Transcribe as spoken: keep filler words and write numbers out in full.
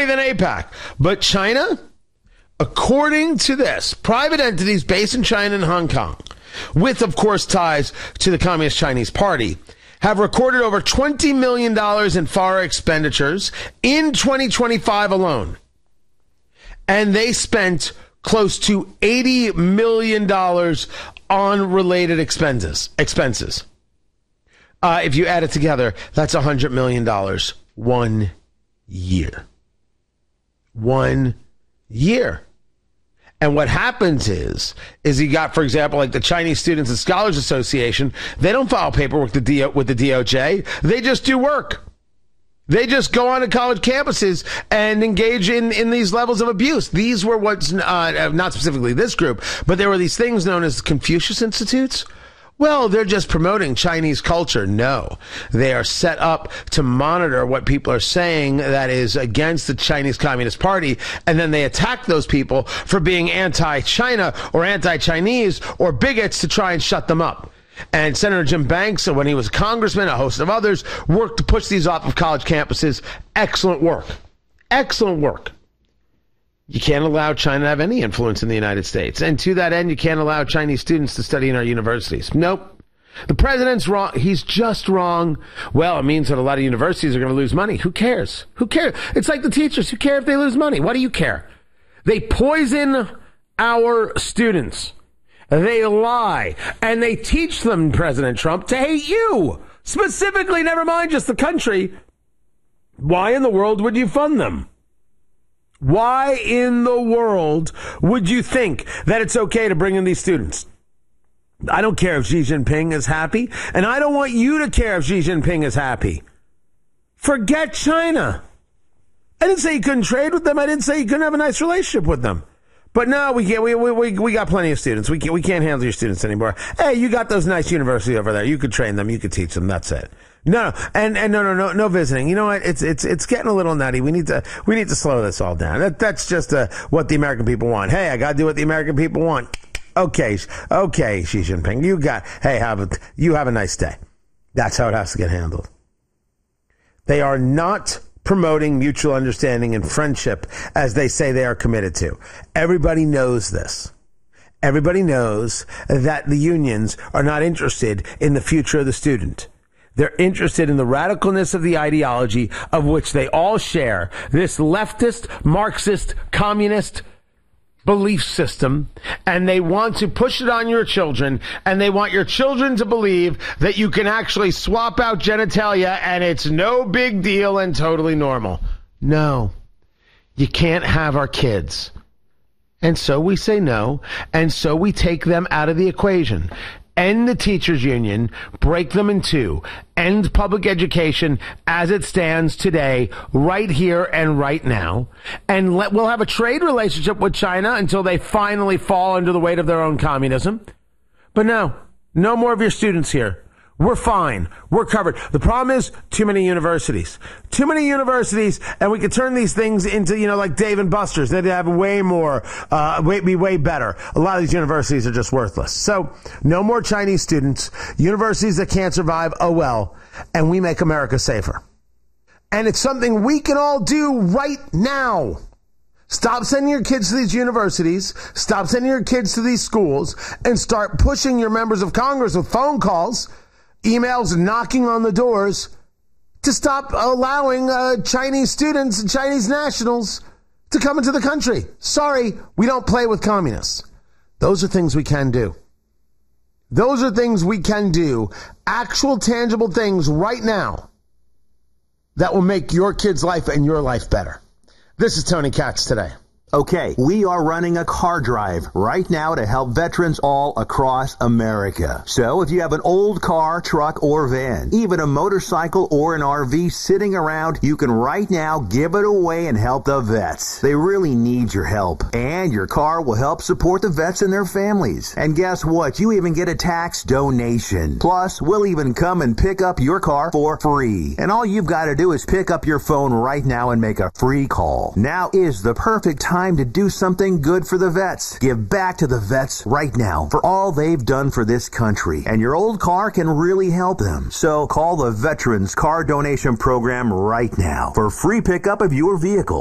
money than AIPAC. But China, according to this, private entities based in China and Hong Kong, with, of course, ties to the Communist Chinese Party, have recorded over twenty million dollars in foreign expenditures in twenty twenty-five alone. And they spent close to eighty million dollars on related expenses. expenses. Uh, if you add it together, that's one hundred million dollars one year. One year. And what happens is, is you got, for example, like the Chinese Students and Scholars Association, they don't file paperwork with the, with the D O J. They just do work. They just go on to college campuses and engage in, in these levels of abuse. These were what's, uh, not specifically this group, but there were these things known as Confucius Institutes. Well, they're just promoting Chinese culture. No, they are set up to monitor what people are saying that is against the Chinese Communist Party, and then they attack those people for being anti-China or anti-Chinese or bigots to try and shut them up. And Senator Jim Banks, when he was a congressman, a host of others, worked to push these off of college campuses. Excellent work. Excellent work. You can't allow China to have any influence in the United States. And to that end, you can't allow Chinese students to study in our universities. Nope. The president's wrong. He's just wrong. Well, it means that a lot of universities are going to lose money. Who cares? Who cares? It's like the teachers. Who care if they lose money? What do you care? They poison our students. They lie. And they teach them, President Trump, to hate you. Specifically, never mind just the country. Why in the world would you fund them? Why in the world would you think that it's okay to bring in these students? I don't care if Xi Jinping is happy, and I don't want you to care if Xi Jinping is happy. Forget China. I didn't say you couldn't trade with them. I didn't say you couldn't have a nice relationship with them. But no, we can't. We we we, we got plenty of students. We can't, we can't handle your students anymore. Hey, you got those nice universities over there. You could train them. You could teach them. That's it. No, and, and no, no, no, no visiting. You know what? It's, it's, it's getting a little nutty. We need to, we need to slow this all down. That, that's just, uh, what the American people want. Hey, I gotta do what the American people want. Okay. Okay, Xi Jinping. You got, hey, have a, you have a nice day. That's how it has to get handled. They are not promoting mutual understanding and friendship as they say they are committed to. Everybody knows this. Everybody knows that the unions are not interested in the future of the student. They're interested in the radicalness of the ideology of which they all share, this leftist, Marxist, communist belief system, and they want to push it on your children, and they want your children to believe that you can actually swap out genitalia and it's no big deal and totally normal. No, you can't have our kids. And so we say no, and so we take them out of the equation. End the teachers union, break them in two, end public education as it stands today, right here and right now, and let, we'll have a trade relationship with China until they finally fall under the weight of their own communism. But no, no more of your students here. We're fine. We're covered. The problem is too many universities. Too many universities, and we could turn these things into, you know, like Dave and Buster's. They'd have way more, uh, way, be way better. A lot of these universities are just worthless. So, no more Chinese students. Universities that can't survive, oh well. And we make America safer. And it's something we can all do right now. Stop sending your kids to these universities. Stop sending your kids to these schools. And start pushing your members of Congress with phone calls, emails, knocking on the doors to stop allowing uh, Chinese students and Chinese nationals to come into the country. Sorry, we don't play with communists. Those are things we can do. Those are things we can do. Actual tangible things right now that will make your kid's life and your life better. This is Tony Katz today. Okay, we are running a car drive right now to help veterans all across America. So if you have an old car, truck, or van, even a motorcycle or an R V sitting around, you can right now give it away and help the vets. They really need your help. And your car will help support the vets and their families. And guess what? You even get a tax donation. Plus, we'll even come and pick up your car for free. And all you've got to do is pick up your phone right now and make a free call. Now is the perfect time to do something good for the vets. Give back to the vets right now for all they've done for this country. And your old car can really help them. So call the Veterans Car Donation Program right now for free pickup of your vehicle.